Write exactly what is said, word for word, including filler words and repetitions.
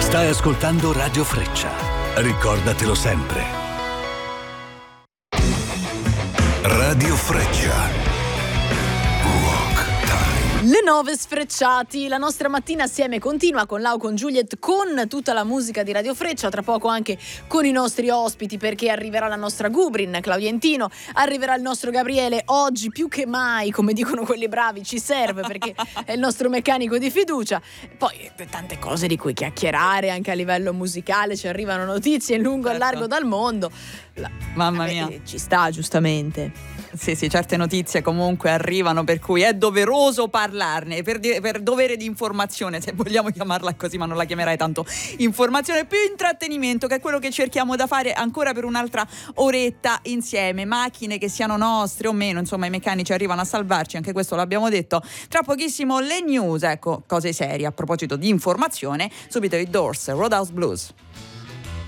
Stai ascoltando Radio Freccia. Ricordatelo sempre. Radio Freccia. Le nove sfrecciati, la nostra mattina assieme continua con Lau, con Juliet, con tutta la musica di Radio Freccia, tra poco anche con i nostri ospiti, perché arriverà la nostra Gubrin, Claudia Entino, arriverà il nostro Gabriele. Oggi più che mai, come dicono quelli bravi, ci serve perché è il nostro meccanico di fiducia. Poi tante cose di cui chiacchierare anche a livello musicale, ci arrivano notizie in lungo e certo. largo dal mondo. La, Mamma mia, eh, ci sta giustamente. Sì, sì, certe notizie comunque arrivano, per cui è doveroso parlarne, per, di- per dovere di informazione, se vogliamo chiamarla così, ma non la chiamerai tanto informazione, più intrattenimento, che è quello che cerchiamo da fare ancora per un'altra oretta insieme. Macchine che siano nostre o meno, insomma i meccanici arrivano a salvarci, anche questo l'abbiamo detto. Tra pochissimo le news, ecco, cose serie a proposito di informazione, subito i Doors, Roadhouse Blues.